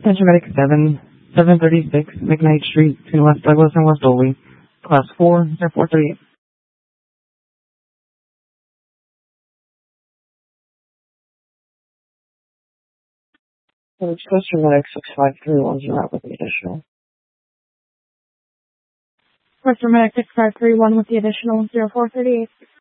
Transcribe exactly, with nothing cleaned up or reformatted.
Paramedic seven, seven thirty-six, McKnight Street, between West Douglas and West Oley. Class four, zero four thirty-eight. It's Paramedic six five three one zero with the additional. Paramedic six five three one with the additional zero four thirty-eight.